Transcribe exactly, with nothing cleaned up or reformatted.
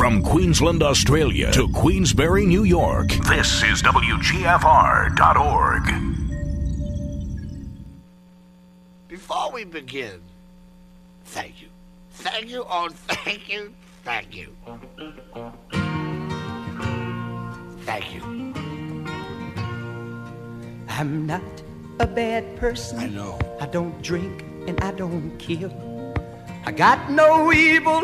From Queensland, Australia to Queensbury, New York, this is W G F R dot org. Before we begin, thank you. Thank you, oh, thank you, thank you. Thank you. I'm not a bad person. I know. I don't drink and I don't kill. I got no evil